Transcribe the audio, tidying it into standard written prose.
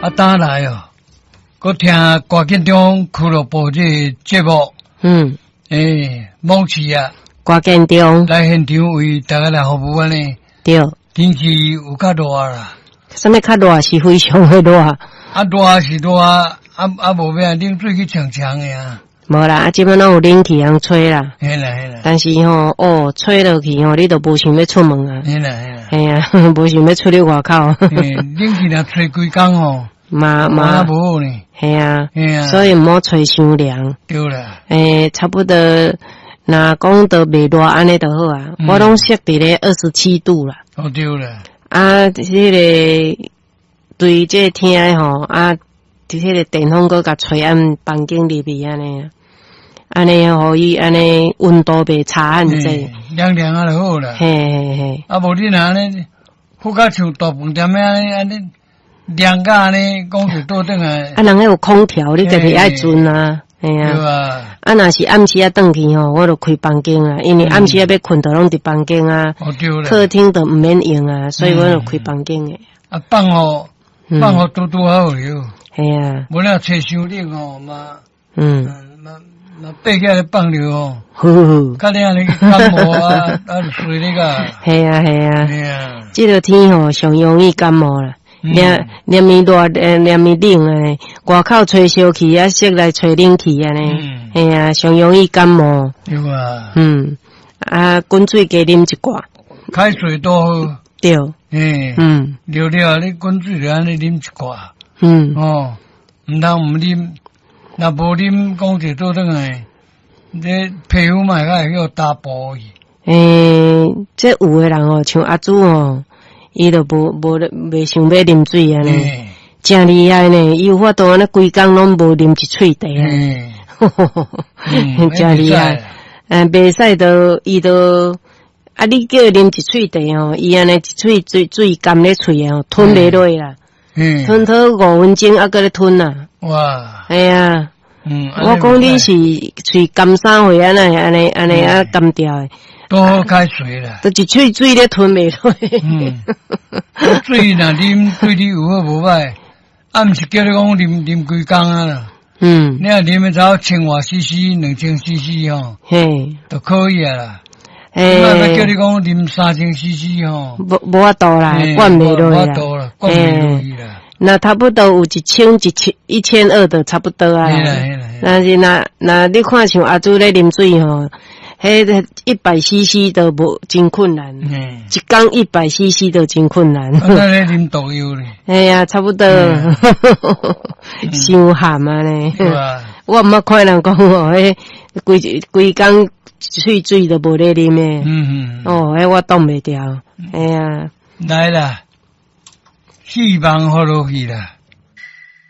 打来哦，我听歌剧中俱乐部这节目，某市啊， 歌剧中来现场为大家来服务安尼。 对， 天气有较热啦。 什么较热是非常的热。 热是热，无咩冷水去呛呛的啊。 无啦，即摆拢有冷气通吹啦。 嘿啦。 但是吹落去你都无想要出门啊。 嘿啦。 嘿啊，无想要出去外口。 冷气若吹规工嘛无好呢。 嘿啊，所以毋好吹伤凉。 对啦。 差不多，若讲到袂热安尼就好啊。我拢设伫咧27度啦。 对啦。 对这天迄个电风阁甲吹暗房间里边安尼互伊安尼温度袂差很济， 凉凉就好啦。 嘿。 无你若安尼，好甲像大饭店安尼凉甲安尼，讲是倒转来。 人迄有空调，你家己爱准啊。嘿啊。 对啊。 若是暗时转去我就开房间啊，因为暗时要困就拢伫房间啊。 对啦。 客厅都毋免用啊，所以我就开房间诶。 放好拄好了。 嘿啊。 无了吹伤冷嘛爬起来放了较冷你感冒水那个。 嘿啊。这个天上容易感冒啦。连面热连面冷啊，外口吹烧气室内吹冷气啊呢。嘿啊，上容易感冒。 对啊。 滚水加啉一罐。 开水多好。 对。 热你滚水就安尼啉一罐。毋通毋啉，若无啉，讲者倒转来，这皮肤嘛会晓打薄去。 这有的人像阿祖伊就袂想要啉水啊呢，真厉害呢！伊有法度安尼规工拢无啉一喙茶啊，真厉害。袂使就伊就你叫伊啉一喙茶伊安尼一喙水甘咧喙吞袂落啦。吞讨5分钟搁咧吞啦。 哇！ 哎呀，我讲你是喙甘3回安尼甘掉诶。 多好开水啦！ 都一喙水咧吞袂落。 水若啉对你有好无歹，毋是叫你讲啉规工啊啦。你若啉诶差1000瓦 CC、2000 CC 嘿， 就可以啊啦。要叫你讲啉3000 CC 无法度啦，灌袂落啦。 灌袂落去啦。 那差不多有1200就差不多啊。但是那你看像阿祖咧啉水迄100cc 都无真困难。一缸100cc 都真困难。 那咧啉毒药咧。 哎呀，差不多。伤咸啊呢。我毋捌看人讲迄规工喙水都无咧啉诶。迄我挡袂掉。哎呀， 来啦，希望好落去啦。